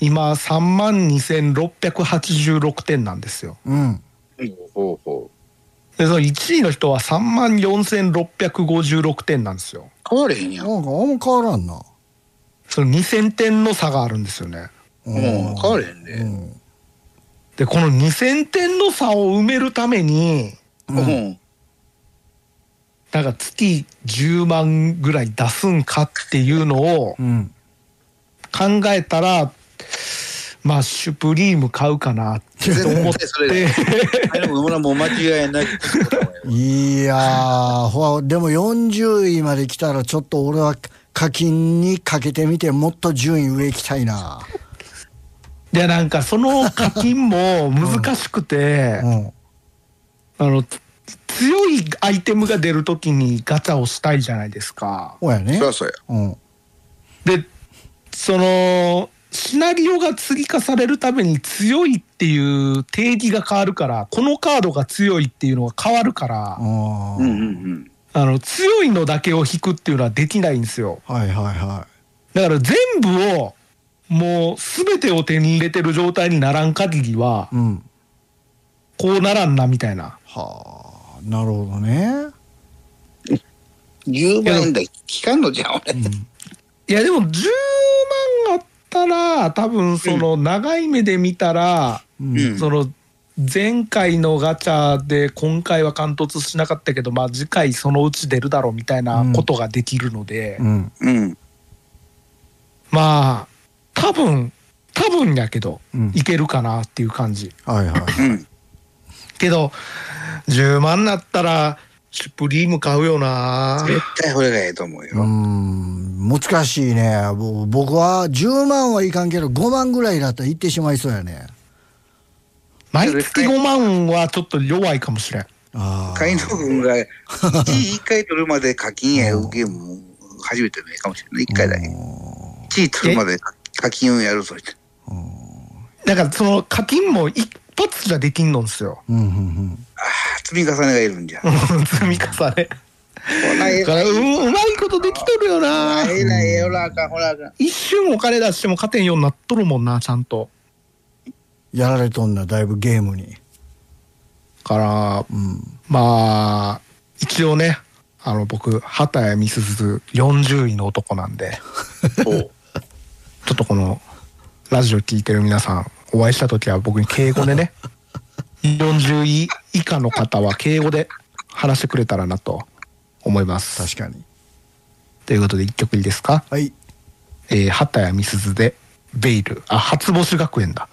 今32,686点なんですよ。 うん。 ほうほでその1位の人は34,656点なんですよ。 う。変われへんやん。 なんかあんま変わらんな。 その2000点の差があるんですよね。 変われへんで。 でこの2000点の差を埋めるためになんか月10万ぐらい出すんかっていうのを考えたら、まあシュプリーム買うかなって思ってもう間違いない。 いやー、でも40位まで来たらちょっと俺は課金にかけてみてもっと順位上行きたいな。 でなんかその課金も難しくて、強いアイテムが出るときにガチャをしたいじゃないですか。 そうやね。 そうや。 でそのシナリオが追加されるために強いっていう定義が変わるから、このカードが強いっていうのが変わるから、強いのだけを引くっていうのはできないんですよ。 はいはいはい。 だから全部をもう全てを手に入れてる状態にならん限りは、こうならんなみたいな。 はあ、なるほどね。 10万で聞かんのじゃん俺。 いやでも10万あったら多分その長い目で見たら、その前回のガチャで今回は貫突しなかったけど、まあ次回そのうち出るだろうみたいなことができるので、まあ多分やけど、いけるかなっていう感じ。けど10万になったらシュプリーム買うよな。 絶対これがええと思うよ。 難しいね。僕は10万はいかんけど5万ぐらいだったら行ってしまいそうやね。 毎月5万はちょっと弱いかもしれん。 海野君が1回取るまで課金やるゲーム初めてのかもしれない。1回だけ1位取るまで課金をやるとして、 だからその課金も一発じゃできんのんですよ。 積み重ねがいるんじゃ。 積み重ね。だからうまいことできとるよな。一瞬お金出しても勝てんようになっとるもんな、ちゃんと。 やられとんな、だいぶゲームに。 から、まあ一応ね、僕畑谷美鈴40位の男なんでちょっとこのラジオ聞いてる皆さんお会いした時は僕に敬語でね40位以下の方は敬語で話してくれたらなと思います。 確かに。 ということで1曲いいですか。 はい。 畑谷美鈴でベイル、初星学園だ。